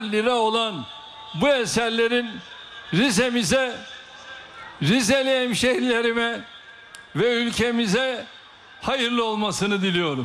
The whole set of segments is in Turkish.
lira olan bu eserlerin Rize'mize, Rizeli hemşehrilerime ve ülkemize hayırlı olmasını diliyorum.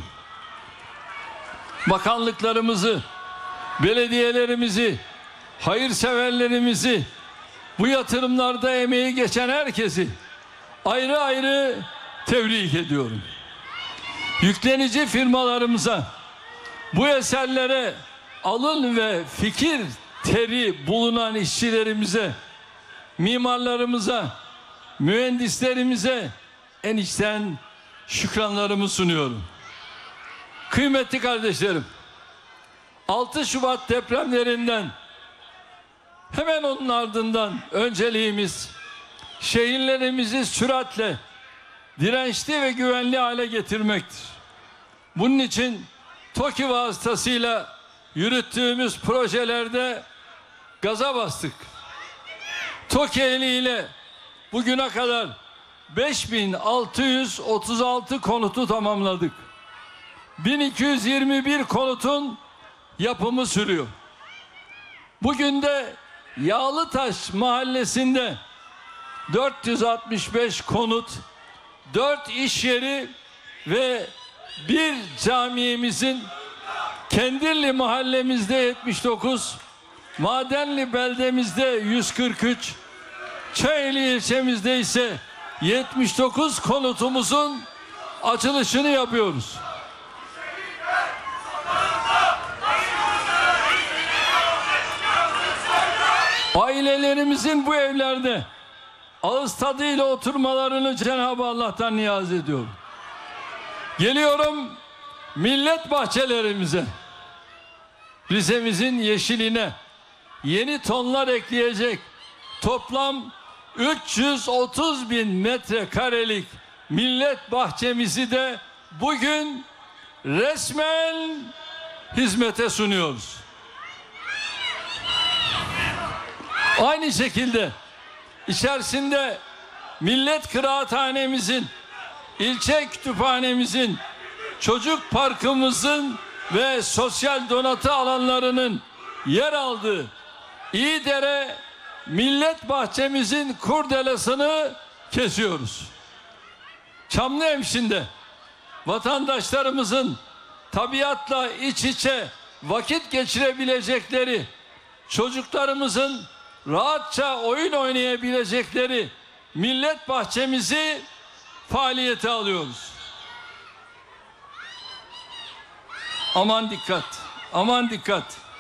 Bakanlıklarımızı, belediyelerimizi, hayırseverlerimizi, bu yatırımlarda emeği geçen herkesi ayrı ayrı tebrik ediyorum. Yüklenici firmalarımıza, bu eserlere alın ve fikir teri bulunan işçilerimize, mimarlarımıza, mühendislerimize en içten şükranlarımı sunuyorum. Kıymetli kardeşlerim, 6 Şubat depremlerinden hemen onun ardından önceliğimiz şehirlerimizi süratle dirençli ve güvenli hale getirmektir. Bunun için TOKİ vasıtasıyla yürüttüğümüz projelerde gaza bastık. TOKİ eliyle bugüne kadar 5636 konutu tamamladık. 1221 konutun yapımı sürüyor. Bugün de Yağlıtaş mahallesinde 465 konut, 4 iş yeri ve bir camimizin, Kendirli mahallemizde 79, Madenli beldemizde 143, Çayeli ilçemizde ise 79 konutumuzun açılışını yapıyoruz. Ailelerimizin bu evlerde ağız tadıyla oturmalarını Cenab-ı Allah'tan niyaz ediyorum. Geliyorum millet bahçelerimize. Rize'mizin yeşiline yeni tonlar ekleyecek toplam 330 bin metrekarelik millet bahçemizi de bugün resmen hizmete sunuyoruz. Aynı şekilde içerisinde millet kıraathanemizin, ilçe kütüphanemizin, çocuk parkımızın ve sosyal donatı alanlarının yer aldığı İyidere millet bahçemizin kurdelasını kesiyoruz. Çamlıhemşin'de vatandaşlarımızın tabiatla iç içe vakit geçirebilecekleri, çocuklarımızın rahatça oyun oynayabilecekleri millet bahçemizi faaliyete alıyoruz. Aman dikkat, aman dikkat.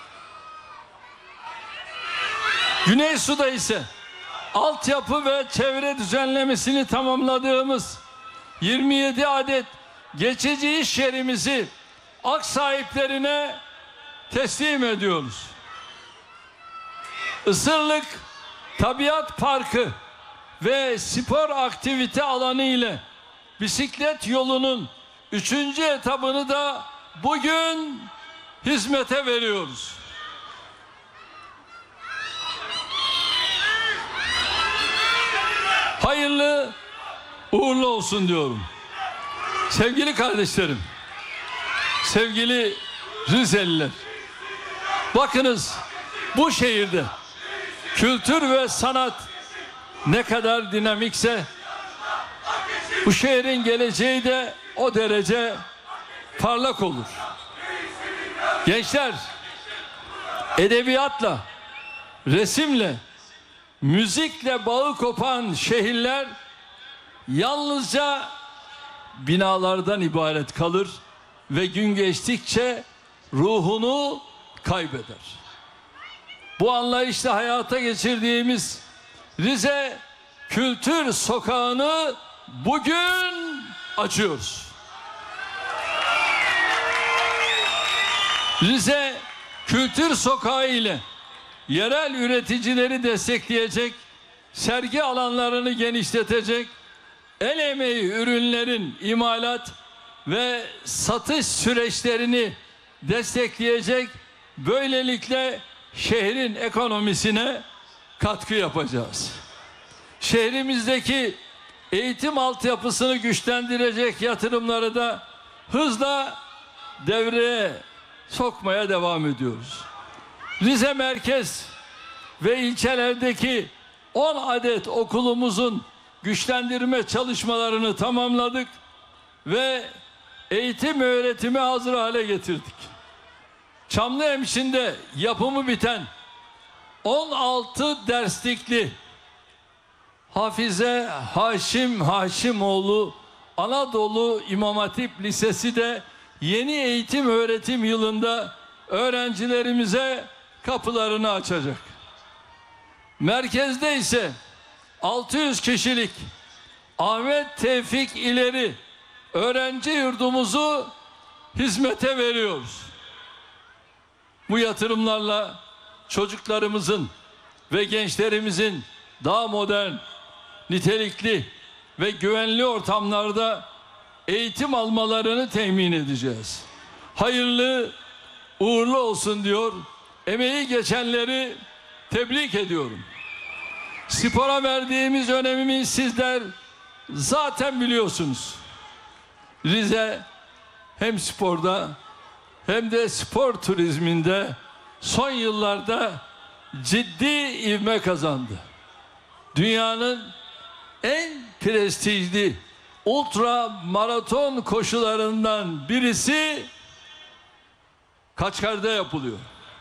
Güneysu'da ise altyapı ve çevre düzenlemesini tamamladığımız 27 adet geçici iş yerimizi hak sahiplerine teslim ediyoruz. Isırlık Tabiat Parkı ve spor aktivite alanı ile bisiklet yolunun 3. etabını da bugün hizmete veriyoruz. Hayırlı uğurlu olsun diyorum. Sevgili kardeşlerim, sevgili Rizeliler, bakınız bu şehirde kültür ve sanat ne kadar dinamikse bu şehrin geleceği de o derece parlak olur. Gençler edebiyatla, resimle, müzikle bağı kopan şehirler yalnızca binalardan ibaret kalır ve gün geçtikçe ruhunu kaybeder. Bu anlayışla hayata geçirdiğimiz Rize Kültür Sokağı'nı bugün açıyoruz. Rize Kültür Sokağı ile yerel üreticileri destekleyecek, sergi alanlarını genişletecek, el emeği ürünlerin imalat ve satış süreçlerini destekleyecek, böylelikle şehrin ekonomisine katkı yapacağız. Şehrimizdeki eğitim altyapısını güçlendirecek yatırımları da hızla devreye sokmaya devam ediyoruz. Rize merkez ve ilçelerdeki 10 adet okulumuzun güçlendirme çalışmalarını tamamladık ve eğitim öğretimi hazır hale getirdik. Çamlıhemşin'de yapımı biten 16 derslikli Hafize Haşim Haşimoğlu Anadolu İmam Hatip Lisesi de yeni eğitim öğretim yılında öğrencilerimize kapılarını açacak. Merkezde ise 600 kişilik Ahmet Tevfik İleri öğrenci yurdumuzu hizmete veriyoruz. Bu yatırımlarla çocuklarımızın ve gençlerimizin daha modern, nitelikli ve güvenli ortamlarda eğitim almalarını temin edeceğiz. Hayırlı, uğurlu olsun diyor. Emeği geçenleri tebrik ediyorum. Spora verdiğimiz önemi sizler zaten biliyorsunuz. Rize hem sporda hem de spor turizminde son yıllarda ciddi ivme kazandı. Dünyanın en prestijli ultra maraton koşularından birisi Kaçkar'da yapılıyor.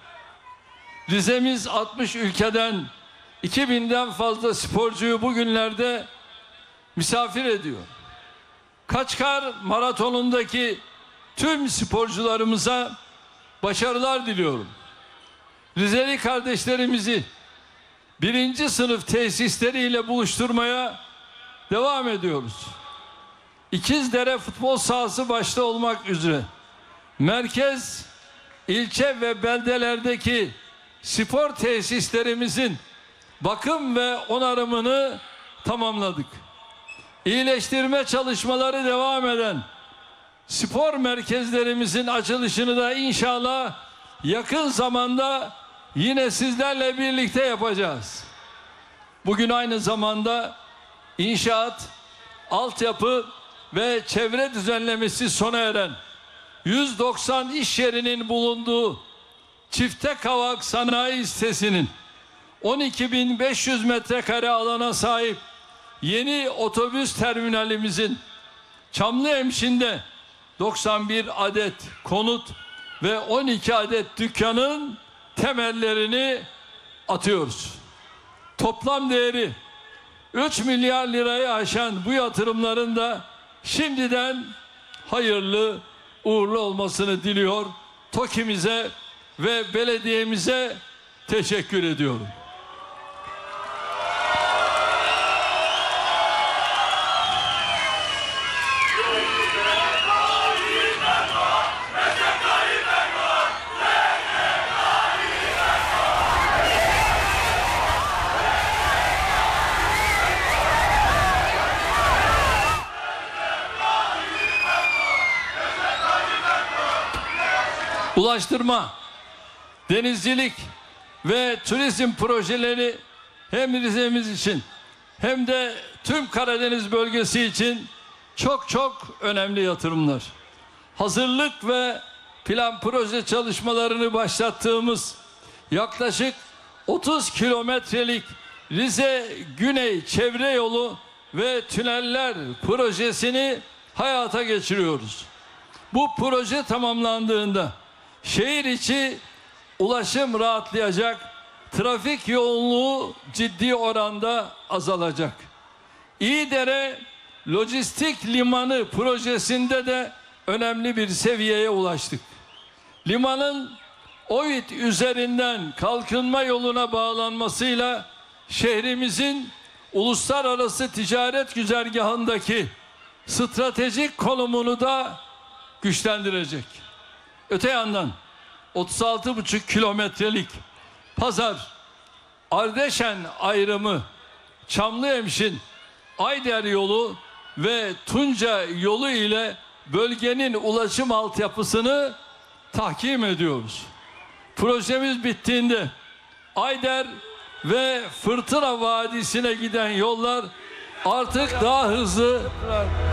Rize'miz 60 ülkeden 2000'den fazla sporcuyu bugünlerde misafir ediyor. Kaçkar maratonundaki tüm sporcularımıza başarılar diliyorum. Rizeli kardeşlerimizi 1. sınıf tesisleriyle buluşturmaya devam ediyoruz. İkizdere futbol sahası başta olmak üzere merkez, ilçe ve beldelerdeki spor tesislerimizin bakım ve onarımını tamamladık. İyileştirme çalışmaları devam eden spor merkezlerimizin açılışını da inşallah yakın zamanda yine sizlerle birlikte yapacağız. Bugün aynı zamanda inşaat, altyapı ve çevre düzenlemesi sona eren 190 iş yerinin bulunduğu Çiftekavak Sanayi Sitesi'nin 12.500 metrekare alana sahip yeni otobüs terminalimizin Çamlıhemşin'de 91 adet konut ve 12 adet dükkanın temellerini atıyoruz. Toplam değeri 3 milyar lirayı aşan bu yatırımların da şimdiden hayırlı uğurlu olmasını diliyor. TOKİ'mize ve belediyemize teşekkür ediyorum. Ulaştırma, denizcilik ve turizm projeleri hem Rize'miz için hem de tüm Karadeniz bölgesi için çok önemli yatırımlar. Hazırlık ve plan proje çalışmalarını başlattığımız yaklaşık 30 kilometrelik Rize Güney Çevre Yolu ve Tüneller projesini hayata geçiriyoruz. Bu proje tamamlandığında şehir içi ulaşım rahatlayacak, trafik yoğunluğu ciddi oranda azalacak. İyidere Lojistik Limanı projesinde de önemli bir seviyeye ulaştık. Limanın OİT üzerinden kalkınma yoluna bağlanmasıyla şehrimizin uluslararası ticaret güzergahındaki stratejik konumunu da güçlendirecek. Öte yandan 36,5 kilometrelik Pazar Ardeşen ayrımı Çamlıhemşin Ayder yolu ve Tunca yolu ile bölgenin ulaşım altyapısını tahkim ediyoruz. Projemiz bittiğinde Ayder ve Fırtına Vadisi'ne giden yollar artık daha hızlı,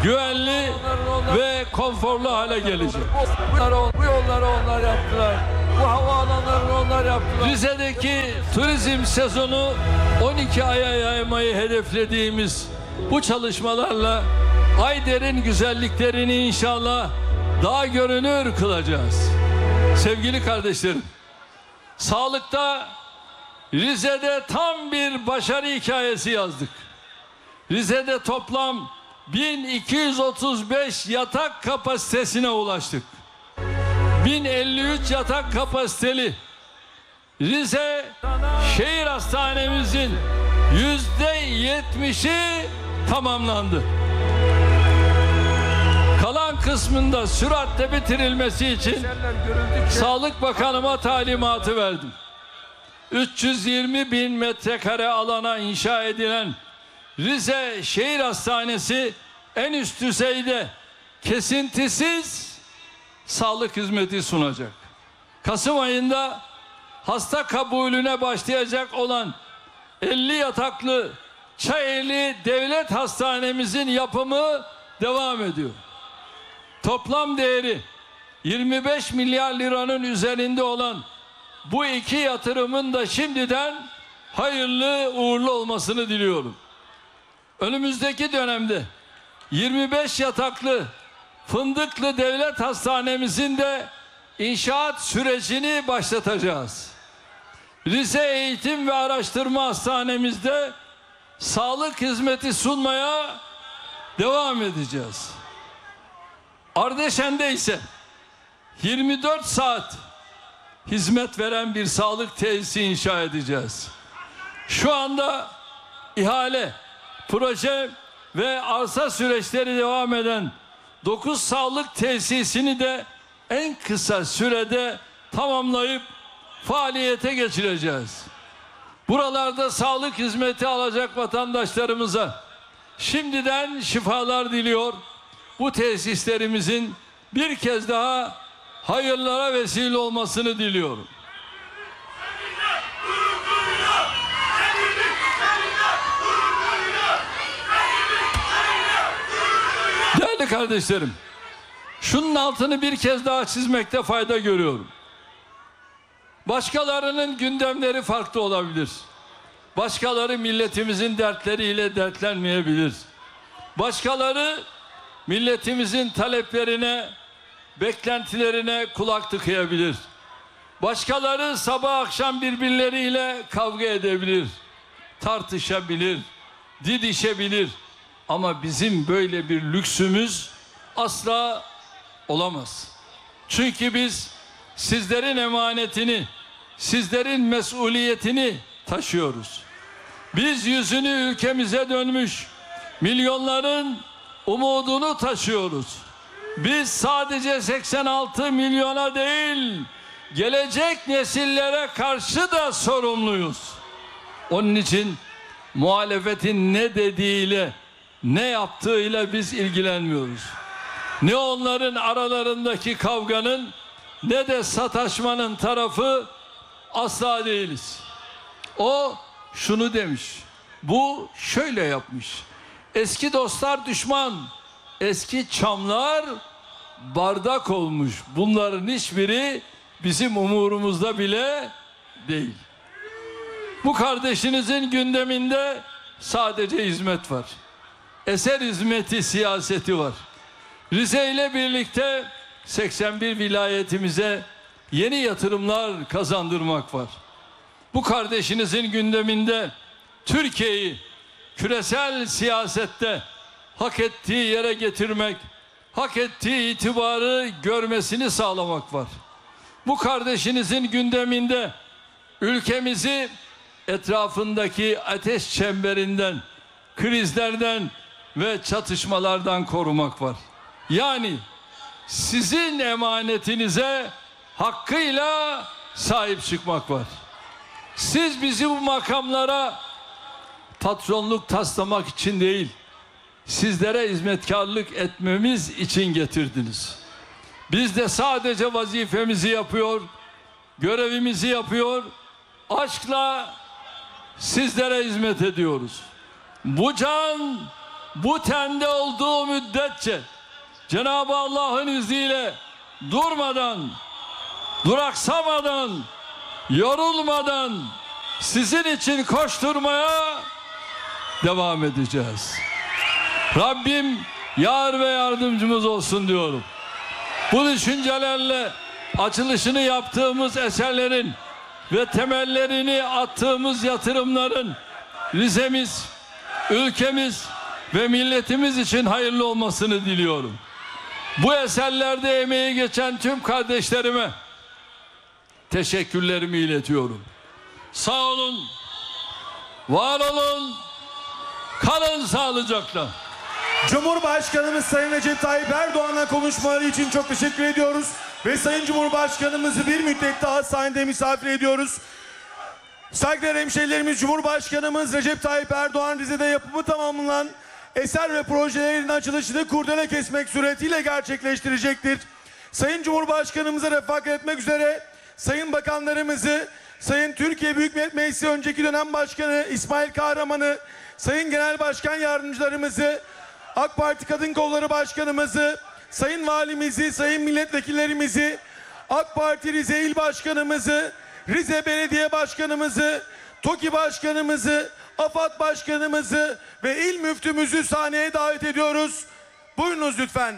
güvenli ve konforlu hale gelecek. Bu yolları onlar yaptılar. Bu havaalanlarını onlar yaptılar. Rize'deki turizm sezonu 12 aya yaymayı hedeflediğimiz bu çalışmalarla Ayder'in güzelliklerini inşallah daha görünür kılacağız. Sevgili kardeşlerim, sağlıkta Rize'de tam bir başarı hikayesi yazdık. Rize'de toplam 1235 yatak kapasitesine ulaştık. 1053 yatak kapasiteli Rize Şehir Hastanemizin %70'i tamamlandı. Kalan kısmında süratle bitirilmesi için Sağlık Bakanıma talimatı verdim. 320 bin metrekare alana inşa edilen Rize Şehir Hastanesi en üst düzeyde kesintisiz sağlık hizmeti sunacak. Kasım ayında hasta kabulüne başlayacak olan 50 yataklı Çayeli Devlet Hastanemizin yapımı devam ediyor. Toplam değeri 25 milyar liranın üzerinde olan bu iki yatırımın da şimdiden hayırlı uğurlu olmasını diliyorum. Önümüzdeki dönemde 25 yataklı Fındıklı Devlet Hastanemizin de inşaat sürecini başlatacağız. Rize Eğitim ve Araştırma Hastanemizde sağlık hizmeti sunmaya devam edeceğiz. Ardeşen'de ise 24 saat hizmet veren bir sağlık tesisi inşa edeceğiz. Şu anda ihale, proje ve arsa süreçleri devam eden 9 sağlık tesisini de en kısa sürede tamamlayıp faaliyete geçireceğiz. Buralarda sağlık hizmeti alacak vatandaşlarımıza şimdiden şifalar diliyor. Bu tesislerimizin bir kez daha hayırlara vesile olmasını diliyorum. Değerli kardeşlerim, şunun altını bir kez daha çizmekte fayda görüyorum. Başkalarının gündemleri farklı olabilir. Başkaları milletimizin dertleriyle dertlenmeyebilir. Başkaları milletimizin taleplerine, beklentilerine kulak tıkayabilir. Başkaları sabah akşam birbirleriyle kavga edebilir, tartışabilir, didişebilir. Ama bizim böyle bir lüksümüz asla olamaz. Çünkü biz sizlerin emanetini, sizlerin mesuliyetini taşıyoruz. Biz yüzünü ülkemize dönmüş milyonların umudunu taşıyoruz. Biz sadece 86 milyona değil, gelecek nesillere karşı da sorumluyuz. Onun için muhalefetin ne dediğiyle, ne yaptığıyla biz ilgilenmiyoruz. Ne onların aralarındaki kavganın ne de sataşmanın tarafı asla değiliz. O şunu demiş, bu şöyle yapmış. Eski dostlar düşman, eski çamlar bardak olmuş. Bunların hiçbiri bizim umurumuzda bile değil. Bu kardeşinizin gündeminde sadece hizmet var. Eser hizmeti siyaseti var. Rize ile birlikte 81 vilayetimize yeni yatırımlar kazandırmak var. Bu kardeşinizin gündeminde Türkiye'yi küresel siyasette hak ettiği yere getirmek, hak ettiği itibarı görmesini sağlamak var. Bu kardeşinizin gündeminde ülkemizi etrafındaki ateş çemberinden, krizlerden ve çatışmalardan korumak var. Yani sizin emanetinize hakkıyla sahip çıkmak var. Siz bizi bu makamlara patronluk taslamak için değil, sizlere hizmetkarlık etmemiz için getirdiniz. Biz de sadece vazifemizi yapıyor, görevimizi yapıyor, aşkla sizlere hizmet ediyoruz. Bu can, bu tende olduğu müddetçe Cenab-ı Allah'ın izniyle durmadan duraksamadan, yorulmadan sizin için koşturmaya devam edeceğiz. Rabbim yar ve yardımcımız olsun diyorum. Bu düşüncelerle açılışını yaptığımız eserlerin ve temellerini attığımız yatırımların Rize'miz, ülkemiz ve milletimiz için hayırlı olmasını diliyorum. Bu eserlerde emeği geçen tüm kardeşlerime teşekkürlerimi iletiyorum. Sağ olun, var olun, kalın sağlıcakla. Cumhurbaşkanımız Sayın Recep Tayyip Erdoğan'la konuşmaları için çok teşekkür ediyoruz. Ve Sayın Cumhurbaşkanımızı bir müddet daha sahnede misafir ediyoruz. Saygıdeğer hemşehrilerimiz, Cumhurbaşkanımız Recep Tayyip Erdoğan Rize'de yapımı tamamlanan eser ve projelerin açılışını kurdele kesmek suretiyle gerçekleştirecektir. Sayın Cumhurbaşkanımıza refakat etmek üzere Sayın Bakanlarımızı, Sayın Türkiye Büyük Millet Meclisi önceki dönem Başkanı İsmail Kahraman'ı, Sayın Genel Başkan Yardımcılarımızı, AK Parti Kadın Kolları Başkanımızı, Sayın Valimizi, Sayın Milletvekillerimizi, AK Parti Rize İl Başkanımızı, Rize Belediye Başkanımızı, TOKİ Başkanımızı, AFAD Başkanımızı ve İl Müftümüzü sahneye davet ediyoruz. Buyurunuz lütfen.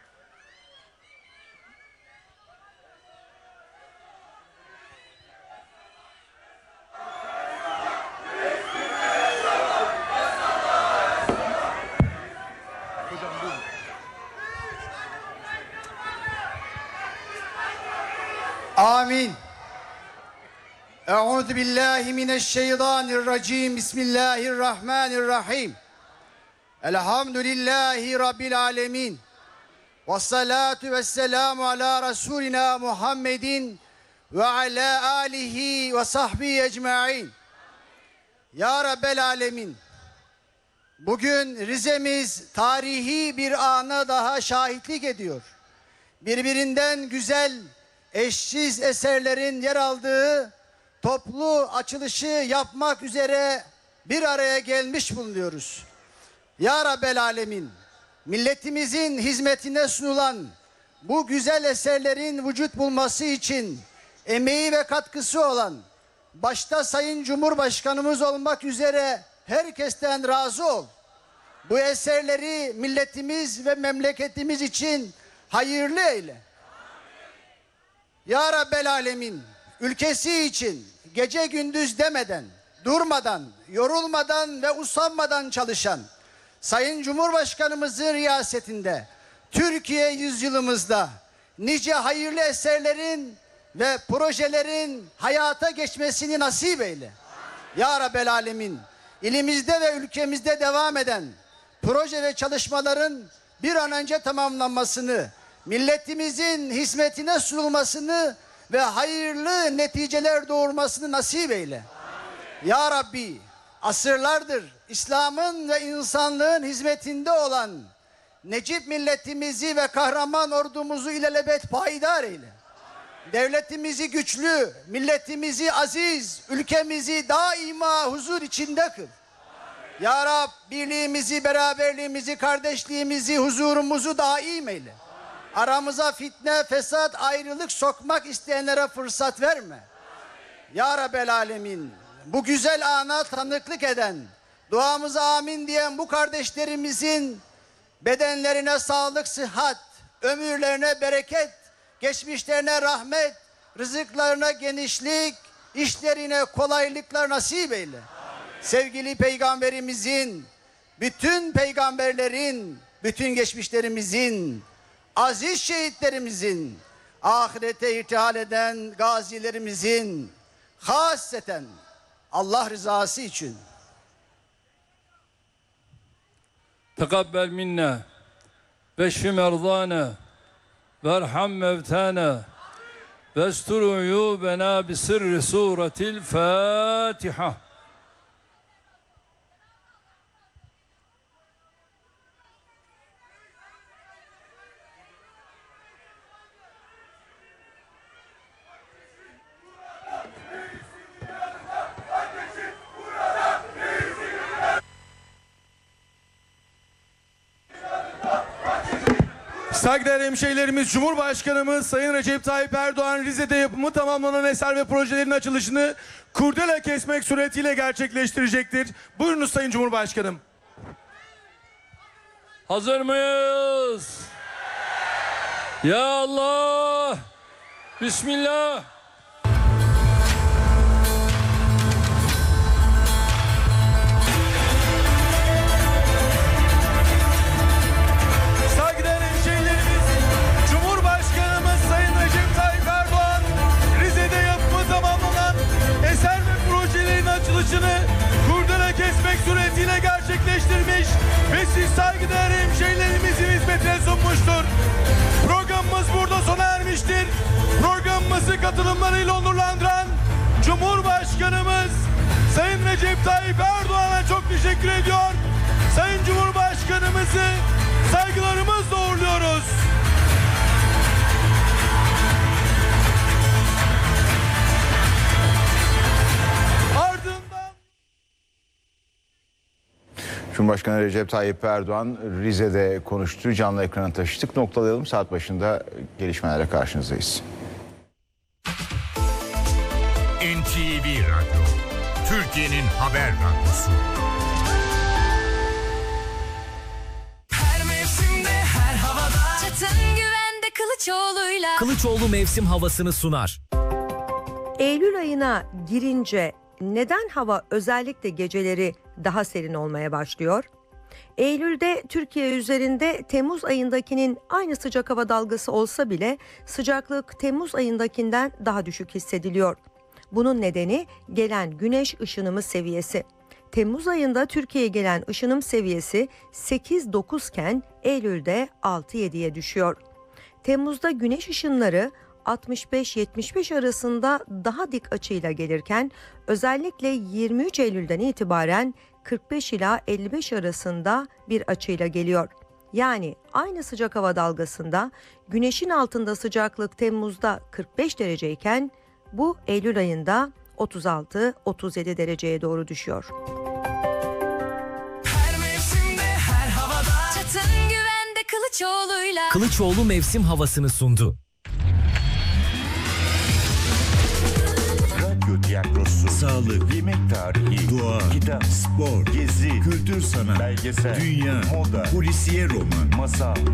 Amin. Euzu billahi mineşşeytanirracim. Bismillahirrahmanirrahim. Elhamdülillahi Rabbil alemin. Vessalatu vesselamu ala Resulina Muhammedin ve ala alihi ve sahbihi ecmaîn. Ya Rabbel alemin. Bugün Rize'miz tarihi bir ana daha şahitlik ediyor. Birbirinden güzel, eşsiz eserlerin yer aldığı toplu açılışı yapmak üzere bir araya gelmiş bulunuyoruz. Ya Rabbel alemin, milletimizin hizmetine sunulan bu güzel eserlerin vücut bulması için emeği ve katkısı olan başta Sayın Cumhurbaşkanımız olmak üzere herkesten razı ol. Bu eserleri milletimiz ve memleketimiz için hayırlı eyle. Ya Rabbel alemin, ülkesi için gece gündüz demeden, durmadan, yorulmadan ve usanmadan çalışan Sayın Cumhurbaşkanımızın riyasetinde Türkiye yüzyılımızda nice hayırlı eserlerin ve projelerin hayata geçmesini nasip eyle. Ya Rabbel alemin, ilimizde ve ülkemizde devam eden proje ve çalışmaların bir an önce tamamlanmasını, milletimizin hizmetine sunulmasını ve hayırlı neticeler doğurmasını nasip eyle. Ya Rabbi, asırlardır İslam'ın ve insanlığın hizmetinde olan Necip milletimizi ve kahraman ordumuzu ilelebet payidar eyle. Devletimizi güçlü, milletimizi aziz, ülkemizi daima huzur içinde kıl. Ya Rab, birliğimizi, beraberliğimizi, kardeşliğimizi, huzurumuzu daim eyle. Aramıza fitne, fesat, ayrılık sokmak isteyenlere fırsat verme. Ya Rabbel alemin, bu güzel ana tanıklık eden, duamıza amin diyen bu kardeşlerimizin bedenlerine sağlık, sıhhat, ömürlerine bereket, geçmişlerine rahmet, rızıklarına genişlik, işlerine kolaylıklar nasip eyle. Sevgili Peygamberimizin, bütün peygamberlerin, bütün geçmişlerimizin, aziz şehitlerimizin, ahirete irtihal eden gazilerimizin, hasreten Allah rızası için Tekabbel minna ve şfi merdana verham mevtana vestur uyubena bi sırrı suretil Fatiha. Saygıdeğer hemşehrilerimiz, Cumhurbaşkanımız Sayın Recep Tayyip Erdoğan Rize'de yapımı tamamlanan eser ve projelerin açılışını kurdele kesmek suretiyle gerçekleştirecektir. Buyurunuz Sayın Cumhurbaşkanım. Hazır mıyız? Ya Allah! Bismillah! Saygıdeğer hemşehrilerimiz, Cumhurbaşkanımız Sayın Recep Tayyip Erdoğan Rize'de yapımı tamamlanan eser ve projelerin açılışını kurdele kesmek suretiyle gerçekleştirmiş ve siz saygıdeğer hemşehrilerimizin hizmetine sunmuştur. Programımız burada sona ermiştir. Programımızı katılımlarıyla onurlandıran Cumhurbaşkanımız Sayın Recep Tayyip Erdoğan'a çok teşekkür ediyor. Sayın Cumhurbaşkanımızı saygılarımızla uğurluyoruz. Ardından Cumhurbaşkanı Recep Tayyip Erdoğan Rize'de konuştu. Canlı ekrana taşıdık. Noktalayalım. Saat başında gelişmelerle karşınızdayız. NTV Radyo, Türkiye'nin haber radyosu. Her mevsimde, her havada. Çatın güvende Kılıçoğlu'yla. Kılıçoğlu mevsim havasını sunar. Eylül ayına girince neden hava özellikle geceleri daha serin olmaya başlıyor? Eylül'de Türkiye üzerinde Temmuz ayındakinin aynı sıcak hava dalgası olsa bile sıcaklık Temmuz ayındakinden daha düşük hissediliyor. Bunun nedeni gelen güneş ışınımı seviyesi. Temmuz ayında Türkiye'ye gelen ışınım seviyesi 8-9 iken Eylül'de 6-7'ye düşüyor. Temmuz'da güneş ışınları 65-75 arasında daha dik açıyla gelirken özellikle 23 Eylül'den itibaren 45 ila 55 arasında bir açıyla geliyor. Yani aynı sıcak hava dalgasında güneşin altında sıcaklık Temmuz'da 45 dereceyken bu Eylül ayında 36-37 dereceye doğru düşüyor. Her mevsimde, her havada. Çatın güvende Kılıçoğlu'yla. Kılıçoğlu mevsim havasını sundu. Radyo tiyatrosu, Sağlık, yemek tarihi, doğa, kitap, spor, gezi, kültür sanat, belgesel, dünya, moda, polisiye roman. masal,